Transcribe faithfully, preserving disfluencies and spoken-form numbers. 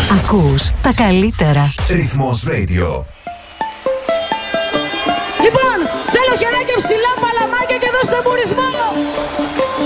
Ακούς τα καλύτερα. Ρυθμός Radio. Λοιπόν, θέλω χεράκια ψηλά.